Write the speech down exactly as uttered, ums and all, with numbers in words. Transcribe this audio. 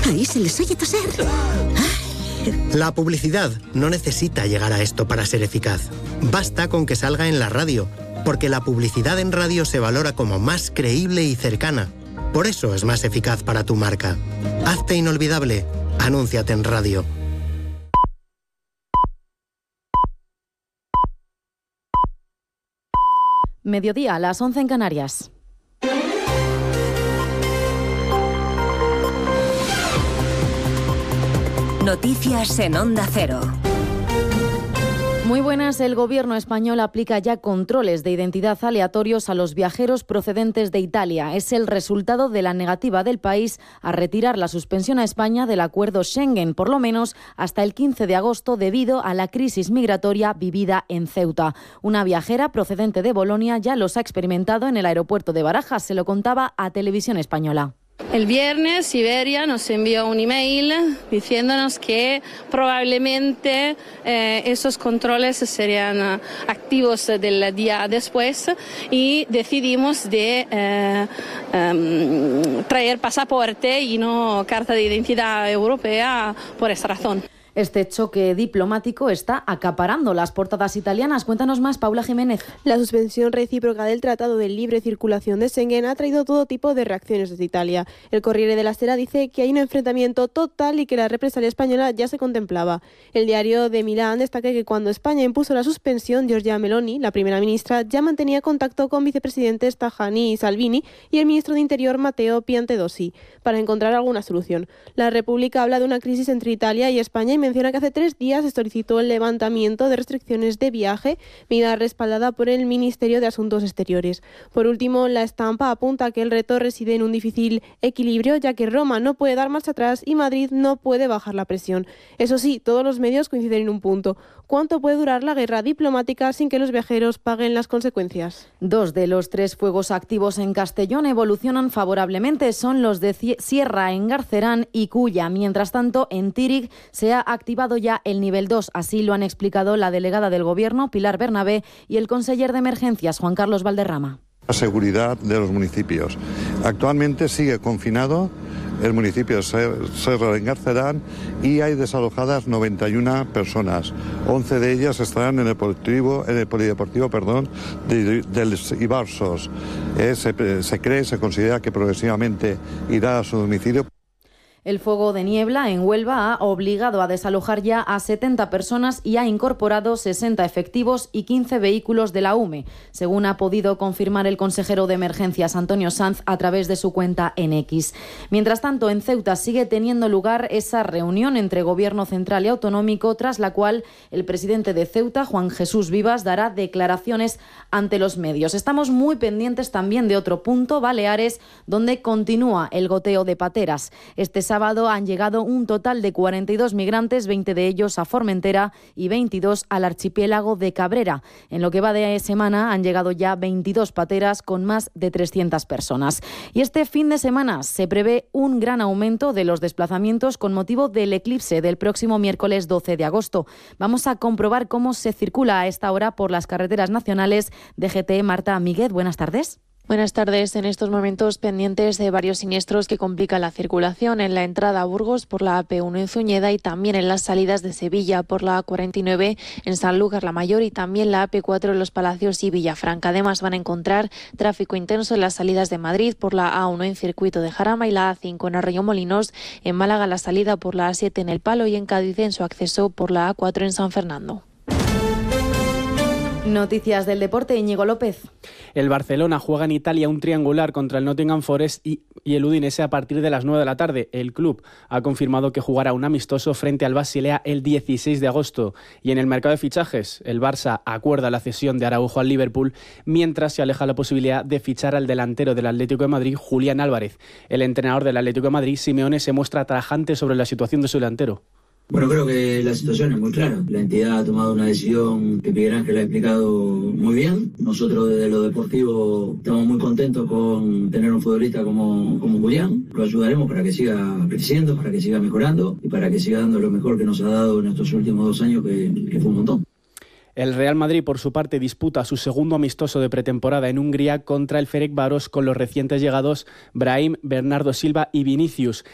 Ahí se les oye toser. La publicidad no necesita llegar a esto para ser eficaz. Basta con que salga en la radio, porque la publicidad en radio se valora como más creíble y cercana. Por eso es más eficaz para tu marca. Hazte inolvidable. Anúnciate en radio. Mediodía, a las once en Canarias. Noticias en Onda Cero. Muy buenas. El gobierno español aplica ya controles de identidad aleatorios a los viajeros procedentes de Italia. Es el resultado de la negativa del país a retirar la suspensión a España del acuerdo Schengen, por lo menos hasta el quince de agosto, debido a la crisis migratoria vivida en Ceuta. Una viajera procedente de Bolonia ya los ha experimentado en el aeropuerto de Barajas. Se lo contaba a Televisión Española. El viernes Iberia nos envió un email diciéndonos que probablemente eh, esos controles serían uh, activos del día después y decidimos de eh, um, traer pasaporte y no carta de identidad europea por esa razón. Este choque diplomático está acaparando las portadas italianas. Cuéntanos más, Paula Jiménez. La suspensión recíproca del Tratado de Libre Circulación de Schengen ha traído todo tipo de reacciones desde Italia. El Corriere della Sera dice que hay un enfrentamiento total y que la represalia española ya se contemplaba. El diario de Milán destaca que cuando España impuso la suspensión, Giorgia Meloni, la primera ministra, ya mantenía contacto con vicepresidentes Tajani y Salvini y el ministro de Interior, Matteo Piantedosi, para encontrar alguna solución. La República habla de una crisis entre Italia y España y menciona que hace tres días se solicitó el levantamiento de restricciones de viaje, medida respaldada por el Ministerio de Asuntos Exteriores. Por último, la estampa apunta que el reto reside en un difícil equilibrio, ya que Roma no puede dar marcha atrás y Madrid no puede bajar la presión. Eso sí, todos los medios coinciden en un punto: ¿cuánto puede durar la guerra diplomática sin que los viajeros paguen las consecuencias? Dos de los tres fuegos activos en Castellón evolucionan favorablemente. Son los de Sierra en Garcerán y Culla. Mientras tanto, en Tírig se ha activado ya el nivel dos. Así lo han explicado la delegada del Gobierno, Pilar Bernabé, y el conseller de Emergencias, Juan Carlos Valderrama. La seguridad de los municipios. Actualmente sigue confinado el municipio de Serra de Engarcerán y hay desalojadas noventa y una personas. once de ellas estarán en el polideportivo, en el polideportivo perdón, de, de Ibarsos. Eh, se, se cree, se considera que progresivamente irá a su domicilio. El fuego de niebla en Huelva ha obligado a desalojar ya a setenta personas y ha incorporado sesenta efectivos y quince vehículos de la U M E, según ha podido confirmar el consejero de Emergencias, Antonio Sanz, a través de su cuenta en X. Mientras tanto, en Ceuta sigue teniendo lugar esa reunión entre Gobierno central y autonómico, tras la cual el presidente de Ceuta, Juan Jesús Vivas, dará declaraciones ante los medios. Estamos muy pendientes también de otro punto, Baleares, donde continúa el goteo de pateras. Este sábado sábado han llegado un total de cuarenta y dos migrantes, veinte de ellos a Formentera y veintidós al archipiélago de Cabrera. En lo que va de semana han llegado ya veintidós pateras con más de trescientas personas. Y este fin de semana se prevé un gran aumento de los desplazamientos con motivo del eclipse del próximo miércoles doce de agosto. Vamos a comprobar cómo se circula a esta hora por las carreteras nacionales. D G T, Marta Míguez, buenas tardes. Buenas tardes. En estos momentos pendientes de varios siniestros que complican la circulación en la entrada a Burgos por la A P uno en Zuñeda y también en las salidas de Sevilla por la A cuarenta y nueve en Sanlúcar la Mayor y también la A P cuatro en Los Palacios y Villafranca. Además van a encontrar tráfico intenso en las salidas de Madrid por la A uno en Circuito de Jarama y la A cinco en Arroyomolinos, en Málaga la salida por la A siete en El Palo y en Cádiz en su acceso por la A cuatro en San Fernando. Noticias del deporte, Íñigo López. El Barcelona juega en Italia un triangular contra el Nottingham Forest y, y el Udinese a partir de las nueve de la tarde. El club ha confirmado que jugará un amistoso frente al Basilea el dieciséis de agosto. Y en el mercado de fichajes, el Barça acuerda la cesión de Araujo al Liverpool, mientras se aleja la posibilidad de fichar al delantero del Atlético de Madrid, Julián Álvarez. El entrenador del Atlético de Madrid, Simeone, se muestra tajante sobre la situación de su delantero. Bueno, creo que la situación es muy clara. La entidad ha tomado una decisión que Miguel Ángel ha explicado muy bien. Nosotros desde lo deportivo estamos muy contentos con tener un futbolista como, como Julián. Lo ayudaremos para que siga creciendo, para que siga mejorando y para que siga dando lo mejor que nos ha dado en estos últimos dos años, que, que fue un montón. El Real Madrid, por su parte, disputa su segundo amistoso de pretemporada en Hungría contra el Ferencváros con los recientes llegados Brahim, Bernardo Silva y Vinicius.